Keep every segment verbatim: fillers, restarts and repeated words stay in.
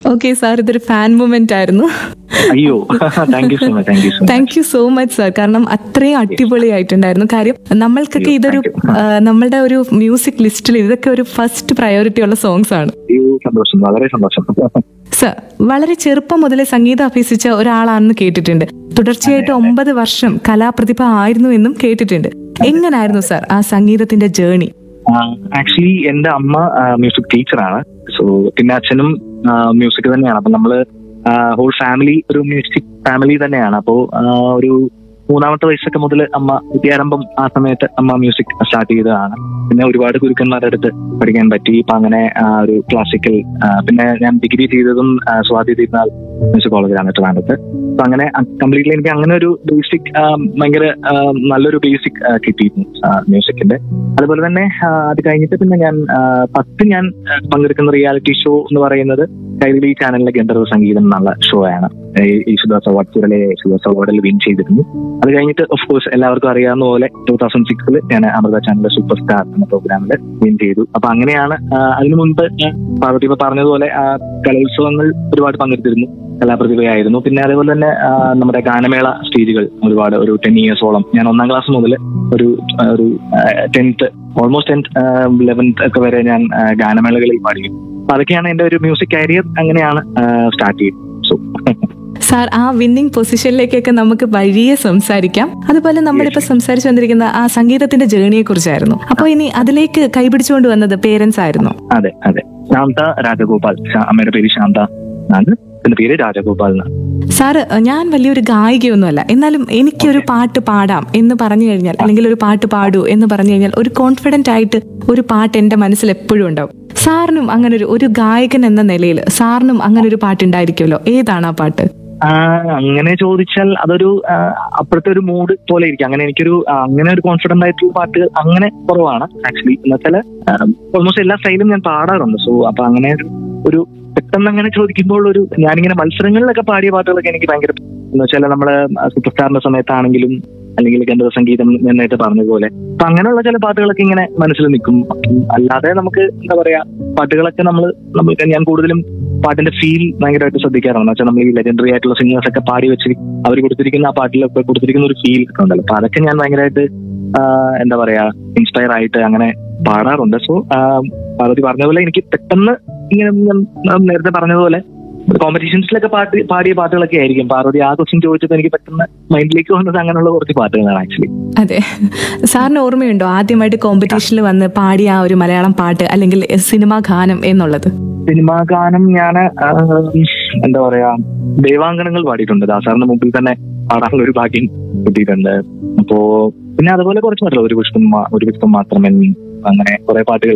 Okay sir, ഇതൊരു fan moment ആയിരുന്നു. അയ്യോ, thank you so much thank you so thank you so much sir. കാരണം അത്രയും അടിപൊളിയായിട്ടുണ്ടായിരുന്നു. കാര്യം നമ്മൾക്കൊക്കെ ഇതൊരു ആ, നമ്മളുടെ ഒരു മ്യൂസിക് ലിസ്റ്റിൽ ഇതൊക്കെ ഒരു ഫസ്റ്റ് പ്രയോറിറ്റി ഉള്ള സോങ്സ് ആണ്. സന്തോഷം, വളരെ സന്തോഷം. സർ, വളരെ ചെറുപ്പം മുതലേ സംഗീതം അഭ്യസിച്ച ഒരാളാണെന്ന് കേട്ടിട്ടുണ്ട്. തുടർച്ചയായിട്ട് ഒമ്പത് വർഷം കലാപ്രതിഭ ആയിരുന്നു എന്നും കേട്ടിട്ടുണ്ട്. എങ്ങനായിരുന്നു സാർ ആ സംഗീതത്തിന്റെ ജേണി? ആക്ച്വലി എന്റെ അമ്മ മ്യൂസിക് ടീച്ചറാണ്. സോ പിന്നെ അച്ഛനും മ്യൂസിക് തന്നെയാണ്. അപ്പൊ നമ്മള് ഹോൾ ഫാമിലി ഒരു മ്യൂസിക് ഫാമിലി തന്നെയാണ്. അപ്പോ ഒരു മൂന്നാമത്തെ വയസ്സൊക്കെ മുതൽ അമ്മ വിദ്യാരംഭം ആ സമയത്ത് അമ്മ മ്യൂസിക് സ്റ്റാർട്ട് ചെയ്തതാണ്. പിന്നെ ഒരുപാട് ഗുരുക്കന്മാരുടെ അടുത്ത് പഠിക്കാൻ പറ്റി. ഇപ്പൊ അങ്ങനെ ഒരു ക്ലാസിക്കൽ, പിന്നെ ഞാൻ ഡിഗ്രി ചെയ്തതും സ്വാതി തിരുനാൾ മ്യൂസിക് കോളേജിലാണ് ട്രിവാൻഡ്രത്ത്. അപ്പൊ അങ്ങനെ കംപ്ലീറ്റ്ലി എനിക്ക് അങ്ങനെ ഒരു ബേസിക് ഭയങ്കര നല്ലൊരു ബേസിക് കിട്ടിയിരുന്നു മ്യൂസിക്കിന്റെ. അതുപോലെ തന്നെ അത് കഴിഞ്ഞിട്ട് പിന്നെ ഞാൻ ഫസ്റ്റ് ഞാൻ പങ്കെടുക്കുന്ന റിയാലിറ്റി ഷോ എന്ന് പറയുന്നത് കൈരളി ചാനലിലെ ഗന്ധർവ സംഗീതം എന്നുള്ള ഷോ ആണ്. യേശുദാസ് അവാർഡ്, കേരള യേശുദാസ് അവാർഡിൽ വിൻ ചെയ്തിരുന്നു. അത് കഴിഞ്ഞിട്ട് ഓഫ് കോഴ്സ് എല്ലാവർക്കും അറിയാവുന്ന പോലെ ടൂ തൗസൻഡ് സിക്സിൽ ഞാൻ അമൃത ചാനലിലെ സൂപ്പർ സ്റ്റാർ എന്ന പ്രോഗ്രാമിൽ വിൻ ചെയ്തു. അപ്പൊ അങ്ങനെയാണ്. അതിനു മുൻപ് പാർവതി പറഞ്ഞതുപോലെ കലോത്സവങ്ങൾ ഒരുപാട് പങ്കെടുത്തിരുന്നു, കലാപ്രതിഭയായിരുന്നു. പിന്നെ അതേപോലെ തന്നെ നമ്മുടെ ഗാനമേള സ്റ്റേജുകൾ ഒരുപാട്, ഒരു ടെൻ ഇയേഴ്സോളം ഞാൻ ഒന്നാം ക്ലാസ് മുതൽ ഒരു ഒരു ടെൻത്ത് ഓൾമോസ്റ്റ് ടെൻത്ത് ലെവൻത്ത് ഒക്കെ വരെ ഞാൻ ഗാനമേളകളിൽ പാടിയും. അപ്പൊ അതൊക്കെയാണ് എന്റെ ഒരു മ്യൂസിക് കരിയർ അങ്ങനെയാണ് സ്റ്റാർട്ട് ചെയ്തത്. സോ സാർ, ആ വിന്നിംഗ് പൊസിഷനിലേക്കൊക്കെ നമുക്ക് വഴിയെ സംസാരിക്കാം. അതുപോലെ നമ്മളിപ്പോ സംസാരിച്ചു വന്നിരിക്കുന്ന ആ സംഗീതത്തിന്റെ ജേണിയെ കുറിച്ചായിരുന്നു. അപ്പൊ ഇനി അതിലേക്ക് കൈപിടിച്ചുകൊണ്ട് വന്നത് പേരൻസ് ആയിരുന്നു? അതെ അതെ, ശാന്ത രാജഗോപാൽ. അമ്മയുടെ പേര് ശാന്ത ആണ്, എന്റെ പേര് രാജഗോപാൽ എന്നാണ്. സാറ്, ഞാൻ വലിയൊരു ഗായികയൊന്നുമല്ല, എന്നാലും എനിക്കൊരു പാട്ട് പാടാം എന്ന് പറഞ്ഞു കഴിഞ്ഞാൽ, അല്ലെങ്കിൽ ഒരു പാട്ട് പാടൂ എന്ന് പറഞ്ഞു കഴിഞ്ഞാൽ ഒരു കോൺഫിഡന്റ് ആയിട്ട് ഒരു പാട്ട് എന്റെ മനസ്സിൽ എപ്പോഴും ഉണ്ടാവും. സാറിനും അങ്ങനെ ഒരു ഒരു ഗായകൻ എന്ന നിലയിൽ സാറിനും അങ്ങനെ ഒരു പാട്ട് ഉണ്ടായിരിക്കുമല്ലോ. ഏതാണ് ആ പാട്ട്? അങ്ങനെ ചോദിച്ചാൽ അതൊരു അപ്പോഴത്തെ ഒരു മൂഡ് പോലെ ഇരിക്കും. അങ്ങനെ എനിക്കൊരു അങ്ങനെ ഒരു കോൺഫിഡന്റ് ആയിട്ടുള്ള പാട്ട് അങ്ങനെ കുറവാണ് ആക്ച്വലി. എന്ന് വെച്ചാൽ ഓൾമോസ്റ്റ് എല്ലാ സ്റ്റൈലും ഞാൻ പാടാറുണ്ട്. സോ അപ്പൊ അങ്ങനെ ഒരു പെട്ടെന്ന് അങ്ങനെ ചോദിക്കുമ്പോൾ ഒരു ഞാനിങ്ങനെ മത്സരങ്ങളിലൊക്കെ പാടിയ പാട്ടുകളൊക്കെ എനിക്ക് ഭയങ്കര, എന്ന് വെച്ചാൽ നമ്മള് സൂപ്പർ സ്റ്റാറിന്റെ സമയത്താണെങ്കിലും അല്ലെങ്കിൽ ഗന്ധർവ സംഗീതം എന്നായിട്ട് പറഞ്ഞതുപോലെ അപ്പൊ അങ്ങനെയുള്ള ചില പാട്ടുകളൊക്കെ ഇങ്ങനെ മനസ്സിൽ നിൽക്കും. അല്ലാതെ നമുക്ക് എന്താ പറയാ, പാട്ടുകളൊക്കെ നമ്മൾ നമ്മൾ ഞാൻ കൂടുതലും പാട്ടിന്റെ ഫീൽ ഭയങ്കരമായിട്ട് ശ്രദ്ധിക്കാറാണ്. എന്ന് വെച്ചാൽ നമ്മൾ ഈ ലെജൻഡറി ആയിട്ടുള്ള സിംഗേഴ്സ് ഒക്കെ പാടി വെച്ച് അവർ കൊടുത്തിരിക്കുന്ന ആ പാട്ടിലൊക്കെ കൊടുത്തിരിക്കുന്ന ഒരു ഫീൽ ഒക്കെ ഉണ്ടല്ലോ. അപ്പൊ അതൊക്കെ ഞാൻ ഭയങ്കരമായിട്ട് എന്താ പറയാ ഇൻസ്പയർ ആയിട്ട് അങ്ങനെ പാടാറുണ്ട്. സോ പാർവതി പറഞ്ഞതുപോലെ എനിക്ക് പെട്ടെന്ന് ഇങ്ങനെ നേരത്തെ പറഞ്ഞതുപോലെ കോമ്പറ്റീഷൻസിലൊക്കെ പാട്ട് പാടിയ പാട്ടുകളൊക്കെ ആയിരിക്കും. പാർവതി ആ ക്വസ്റ്റ്യൻ ചോദിച്ചപ്പോൾ എനിക്ക് പെട്ടെന്ന് മൈൻഡിലേക്ക് വന്നത് അങ്ങനെയുള്ള കുറച്ച് പാട്ടുകളാണ് ആക്ച്വലി. അതെ, സാറിന് ഓർമ്മയുണ്ടോ ആദ്യമായിട്ട് കോമ്പറ്റീഷനിൽ വന്ന് പാടിയ ആ ഒരു മലയാളം പാട്ട് അല്ലെങ്കിൽ സിനിമാ ഗാനം എന്നുള്ളത്? സിനിമാ ഗാനം ഞാൻ എന്താ പറയാ ദേവാങ്കണങ്ങൾ പാടിയിട്ടുണ്ട്. ദാസാറിന്റെ മുമ്പിൽ തന്നെ പാടാനുള്ള ഒരു ഭാഗ്യം കിട്ടിയിട്ടുണ്ട്. അപ്പോ പിന്നെ അതുപോലെ കുറച്ച് പാട്ടുകൾ, ഒരു പുഷ്പം ഒരു പുഷ്പം മാത്രമേ, അങ്ങനെ കുറെ പാട്ടുകൾ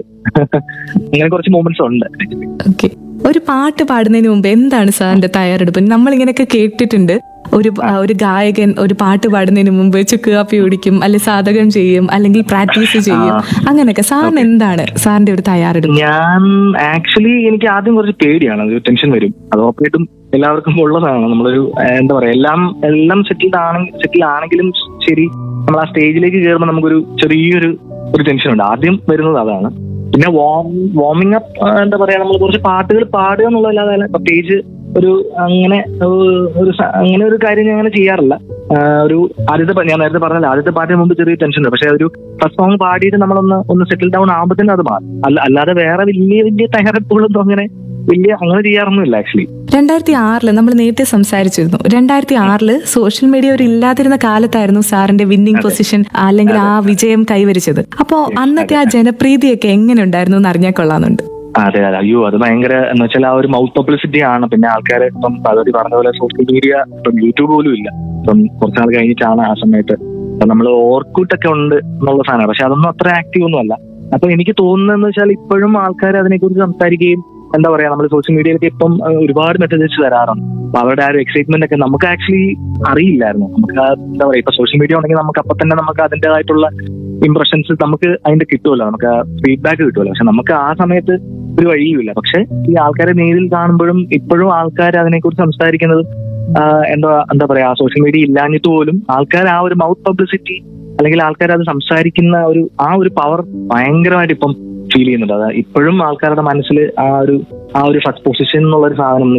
അങ്ങനെ കുറച്ച് മൂമെന്റ്സ് ഉണ്ട്. ഓക്കെ, ഒരു പാട്ട് പാടുന്നതിന് മുമ്പ് എന്താണ് സാറിന്റെ തയ്യാറെടുപ്പ്? നമ്മളിങ്ങനെയൊക്കെ കേട്ടിട്ടുണ്ട്, ഒരു ഒരു ഗായകൻ ഒരു പാട്ട് പാടുന്നതിന് മുമ്പ് ചുക്ക് കാപ്പി കുടിക്കും, അല്ലെങ്കിൽ സാധകം ചെയ്യും, അല്ലെങ്കിൽ പ്രാക്ടീസ് ചെയ്യും, അങ്ങനെയൊക്കെ. സാറിന് എന്താണ് സാറിന്റെ ഒരു തയ്യാറെടുപ്പ്? ഞാൻ ആക്ച്വലി എനിക്ക് ആദ്യം കുറച്ച് പേടിയാണ്, ഒരു ടെൻഷൻ വരും. അത് ഓപ്പറേറ്റും എല്ലാവർക്കും ഉള്ളതാണ്. നമ്മളൊരു എന്താ പറയാ എല്ലാം എല്ലാം സെറ്റിൽഡ് ആണെങ്കിൽ സെറ്റിൽ ആണെങ്കിലും ശരി, നമ്മൾ ആ സ്റ്റേജിലേക്ക് കയറുമ്പോൾ നമുക്കൊരു ചെറിയൊരു ഒരു ടെൻഷൻ ഉണ്ട്. ആദ്യം വരുന്നത് അതാണ്. പിന്നെ വാം വാർമിംഗ് അപ്പ് എന്താ പറയാ, നമ്മൾ കുറച്ച് പാട്ടുകൾ പാടുക എന്നുള്ളതല്ലാതെ പ്രത്യേകിച്ച് ഒരു അങ്ങനെ ഒരു അങ്ങനെ ഒരു കാര്യം ഞാൻ അങ്ങനെ ചെയ്യാറില്ല. ഒരു ആദ്യത്തെ ഞാൻ നേരത്തെ പറഞ്ഞല്ലോ, ആദ്യത്തെ പാട്ടിന് മുമ്പ് ചെറിയ ടെൻഷൻ ഉണ്ട്. പക്ഷെ ഒരു ഫസ്റ്റ് സോങ് പാടിയിട്ട് നമ്മളൊന്ന് ഒന്ന് സെറ്റിൽ ഡൗൺ ആകുമ്പോഴത്തേനും അത് മാറും. അല്ല അല്ലാതെ വേറെ വലിയ വലിയ തയ്യാറെടുപ്പുകളൊന്നും അങ്ങനെ വലിയ അങ്ങനെ ചെയ്യാറൊന്നുമില്ല ആക്ച്വലി. രണ്ടായിരത്തി ആറില് നമ്മൾ നേരത്തെ സംസാരിച്ചിരുന്നു. രണ്ടായിരത്തി ആറില് സോഷ്യൽ മീഡിയ ഒരു ഇല്ലാതിരുന്ന കാലത്തായിരുന്നു സാറിന്റെ വിന്നിംഗ് പൊസിഷൻ അല്ലെങ്കിൽ ആ വിജയം കൈവരിച്ചത്. അപ്പൊ അന്നത്തെ ആ ജനപ്രീതിയൊക്കെ എങ്ങനെ ഉണ്ടായിരുന്നു എന്ന് അറിഞ്ഞാൽ കൊള്ളാന്നുണ്ട്. അതെ അതെ, അയ്യോ അത് ഭയങ്കര എന്ന് വെച്ചാൽ ആ ഒരു മൗത്ത് പബ്ലിസിറ്റി ആണ്. പിന്നെ ആൾക്കാർ ഇപ്പം പദ്ധതി പറഞ്ഞ പോലെ സോഷ്യൽ മീഡിയ ഇപ്പം യൂട്യൂബ് പോലും ഇല്ല. ഇപ്പം കുറച്ചാൾ കഴിഞ്ഞിട്ടാണ് ആ സമയത്ത് നമ്മൾ ഓർക്കൂട്ടൊക്കെ ഉണ്ട് എന്നുള്ള സാധനമാണ്. പക്ഷെ അതൊന്നും അത്ര ആക്റ്റീവ് ഒന്നും അല്ല. അപ്പൊ എനിക്ക് തോന്നുന്നതെന്ന് വെച്ചാൽ ഇപ്പോഴും ആൾക്കാർ അതിനെക്കുറിച്ച് സംസാരിക്കുകയും എന്താ പറയാ, നമ്മൾ സോഷ്യൽ മീഡിയയിലൊക്കെ ഇപ്പം ഒരുപാട് മെസ്സേജസ് വരാറുണ്ട്. അപ്പൊ അവരുടെ ആ ഒരു എക്സൈറ്റ്മെന്റ് ഒക്കെ നമുക്ക് ആക്ച്വലി അറിയില്ലായിരുന്നു. നമുക്ക് എന്താ പറയാ, ഇപ്പൊ സോഷ്യൽ മീഡിയ ഉണ്ടെങ്കിൽ നമുക്ക് അപ്പൊ തന്നെ നമുക്ക് അതിൻ്റെതായിട്ടുള്ള ഇംപ്രഷൻസ് നമുക്ക് അതിന്റെ കിട്ടുമല്ലോ, നമുക്ക് ഫീഡ്ബാക്ക് കിട്ടുമല്ലോ. പക്ഷെ നമുക്ക് ആ സമയത്ത് ഒരു വഴിയുമില്ല. പക്ഷെ ഈ ആൾക്കാരെ നേരിൽ കാണുമ്പോഴും ഇപ്പോഴും ആൾക്കാർ അതിനെക്കുറിച്ച് സംസാരിക്കുന്നത് എന്താ എന്താ പറയാ, സോഷ്യൽ മീഡിയ ഇല്ലാഞ്ഞിട്ട് പോലും ആൾക്കാർ ആ ഒരു മൗത്ത് പബ്ലിസിറ്റി അല്ലെങ്കിൽ ആൾക്കാർ അത് സംസാരിക്കുന്ന ഒരു ആ ഒരു പവർ ഭയങ്കരമായിട്ട് ഇപ്പം ഫീൽ ചെയ്യുന്നുണ്ട്. അത് ഇപ്പോഴും ആൾക്കാരുടെ മനസ്സിൽ ആ ഒരു ആ ഒരു ഫസ്റ്റ് പൊസിഷൻ എന്നുള്ള ഒരു സാധനം